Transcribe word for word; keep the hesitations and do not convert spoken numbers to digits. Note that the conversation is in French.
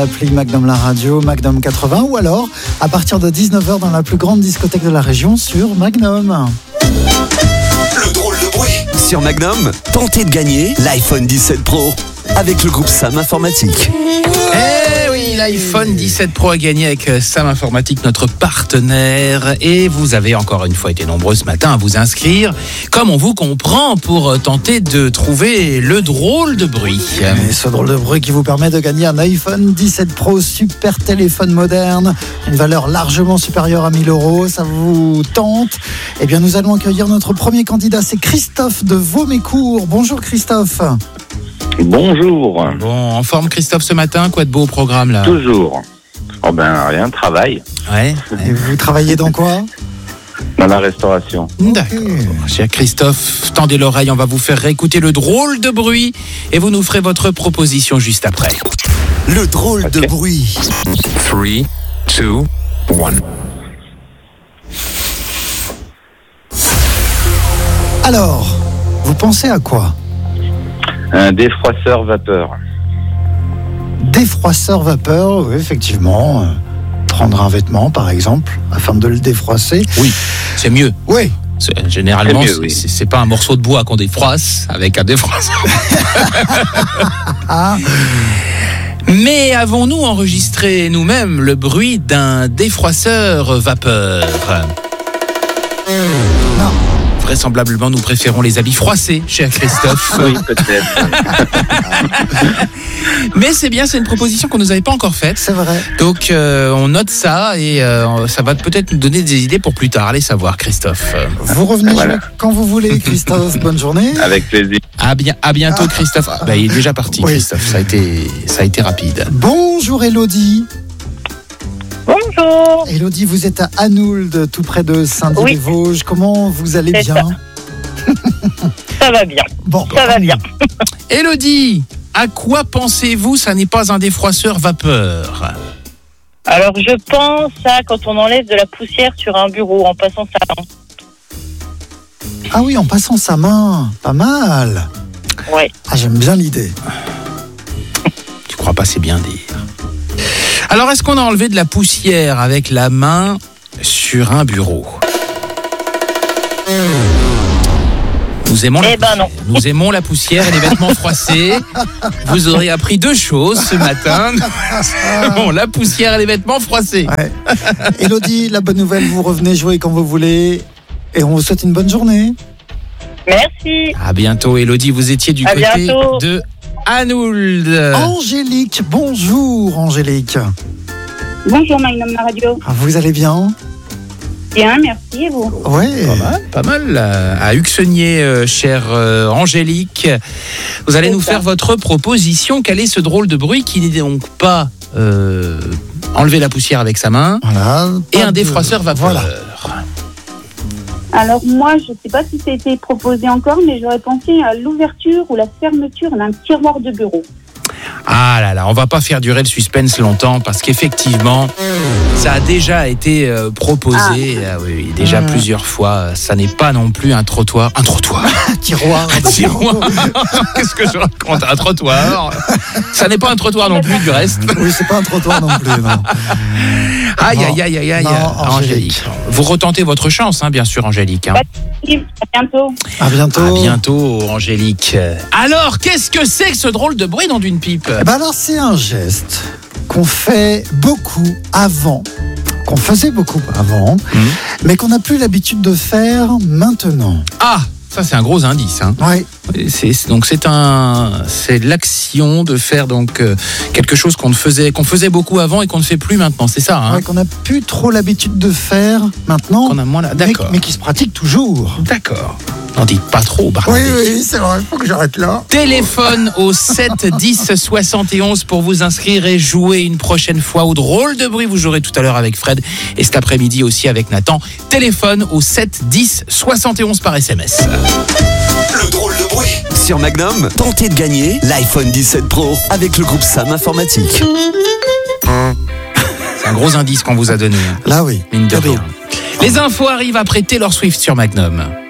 Appli Magnum la radio, Magnum quatre-vingts, ou alors à partir de dix-neuf heures dans la plus grande discothèque de la région sur Magnum. Le drôle de bruit. Sur Magnum, tentez de gagner l'iPhone dix-sept Pro avec le groupe Sam Informatique. Eh oui, l'iPhone dix-sept Pro a gagné avec Sam Informatique, notre partenaire. Et vous avez encore une fois été nombreux ce matin à vous inscrire, comme on vous comprend, pour tenter de trouver le drôle de bruit. Et ce drôle de bruit qui vous permet de gagner un iPhone dix-sept Pro, super téléphone moderne, une valeur largement supérieure à mille euros. Ça vous tente? Eh bien, nous allons accueillir notre premier candidat, c'est Christophe de Vaumécourt. Bonjour Christophe. Bonjour. Bon, en forme Christophe ce matin, quoi de beau au programme là? Toujours. Oh ben rien, travail. Ouais. Et vous travaillez dans quoi? Dans la restauration. D'accord. Cher Christophe, tendez l'oreille, on va vous faire réécouter le drôle de bruit et vous nous ferez votre proposition juste après. Le drôle Ok. de bruit. trois, deux, un. Alors, vous pensez à quoi? Un défroisseur vapeur. Défroisseur vapeur, oui, effectivement. Euh, Prendre un vêtement, par exemple, afin de le défroisser. Oui, c'est mieux. Oui. C'est- Généralement, C'est mieux, c'est, oui. c'est, c'est pas un morceau de bois qu'on défroisse avec un défroisseur. Ah, Mais avons-nous enregistré nous-mêmes le bruit d'un défroisseur vapeur? non. Vraisemblablement, nous préférons les habits froissés, cher Christophe. Oui, peut-être. Mais c'est bien, c'est une proposition qu'on nous avait pas encore faite. C'est vrai. Donc, euh, on note ça et euh, ça va peut-être nous donner des idées pour plus tard. Allez savoir, Christophe. Vous revenez Voilà. jouer quand vous voulez, Christophe. Bonne journée. Avec plaisir. À, bien, à bientôt, Christophe. Ah, bah, il est déjà parti, Oui. Christophe. Ça a été, ça a été rapide. Bonjour Elodie. Bonjour. Elodie, vous êtes à Anould, tout près de Saint-Dié-les-Vosges. Comment vous allez C'est bien? Ça va bien. Bon, Ça va tant mieux. bien. Élodie, à quoi pensez-vous? Ça n'est pas un défroisseur vapeur. Alors, je pense à quand on enlève de la poussière sur un bureau en passant sa main. Ah oui, en passant sa main. Pas mal. Ouais. Ah, j'aime bien l'idée. Tu crois pas, c'est bien dire. Alors, est-ce qu'on a enlevé de la poussière avec la main sur un bureau? Nous aimons, la Eh ben non. Nous aimons la poussière et les vêtements froissés. Vous aurez appris deux choses ce matin. Bon, la poussière et les vêtements froissés. Ouais. Elodie, la bonne nouvelle, vous revenez jouer quand vous voulez. Et on vous souhaite une bonne journée. Merci. À bientôt, Élodie. Vous étiez du À côté bientôt. de Anould. Angélique, bonjour Angélique. Bonjour Magnum la radio. Ah, vous allez bien? Bien, merci et vous? Ouais. Pas mal, pas mal. euh, À Uxenier, euh, chère euh, Angélique. Vous allez C'est nous ça. faire votre proposition. Quel est ce drôle de bruit qui n'est donc pas euh, enlever la poussière avec sa main Voilà. et Pas un de- défroisseur vapeur? Voilà. Alors moi, je ne sais pas si ça a été proposé encore, mais j'aurais pensé à l'ouverture ou la fermeture d'un tiroir de bureau. Ah là là, on va pas faire durer le suspense longtemps parce qu'effectivement, ça a déjà été euh, proposé, ah oui, oui, déjà Mmh. plusieurs fois. Ça n'est pas non plus un trottoir. Un trottoir Un tiroir. Un tiroir Qu'est-ce que je raconte? Un trottoir. Ça n'est pas un trottoir non plus du reste. Oui, c'est pas un trottoir non plus, non. Aïe, Non. aïe, aïe, aïe, aïe. Non, Angélique. Angélique. Vous retentez votre chance, hein, bien sûr, Angélique. hein. À bientôt. À bientôt. À bientôt, Angélique. Alors, qu'est-ce que c'est que ce drôle de bruit dans d'une pipe? Eh ben alors, c'est un geste qu'on fait beaucoup avant, qu'on faisait beaucoup avant, Mhm. mais qu'on n'a plus l'habitude de faire maintenant. Ah, ça c'est un gros indice. Hein. Ouais. C'est, c'est- donc c'est un, c'est l'action de faire donc euh, quelque chose qu'on ne faisait, qu'on faisait beaucoup avant et qu'on ne fait plus maintenant. C'est ça. Hein. Ouais, qu'on n'a plus trop l'habitude de faire maintenant, Qu'on a moins là. mais, D'accord. mais qui se pratique toujours. D'accord. N'en dites pas trop, Oui, Barnabé. oui, c'est vrai, il faut que j'arrête là. Téléphone au sept dix soixante et onze pour vous inscrire et jouer une prochaine fois au drôle de bruit. Vous jouerez tout à l'heure avec Fred et cet après-midi aussi avec Nathan. Téléphone au sept dix soixante et onze par S M S. Le drôle de bruit. Sur Magnum, tentez de gagner l'iPhone dix-sept Pro avec le groupe Sam Informatique. C'est un gros indice qu'on vous a donné. hein. Là, oui. Mine de Cadeau. rien. Les infos arrivent après Taylor Swift sur Magnum.